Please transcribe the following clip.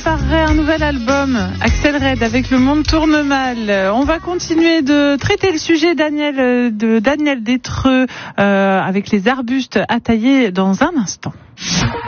préparerait un nouvel album, Axel Red, avec Le Monde tourne mal. On va continuer de traiter le sujet de Daniel Détreux avec les arbustes à tailler dans un instant.